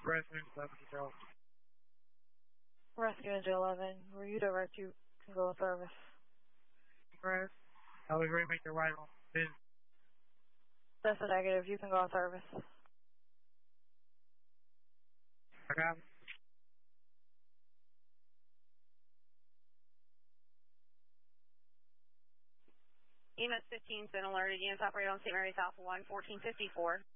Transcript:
Resident 11 Detail. Rescue Engine 11, were you direct? You can go with service. Press. I was ready to make the arrival. Then. That's a negative. You can go on service. I got it. EMS 15's been alerted. Units operated on St. Mary South 1, 1454.